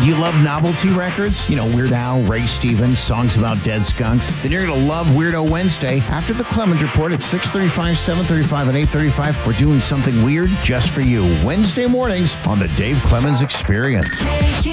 you love novelty records? You know, Weird Al, Ray Stevens, songs about dead skunks? Then you're going to love Weirdo Wednesday. After the Clemens Report at 6:35, 7:35, and 8:35, we're doing something weird just for you. Wednesday mornings on the Dave Clemens Experience.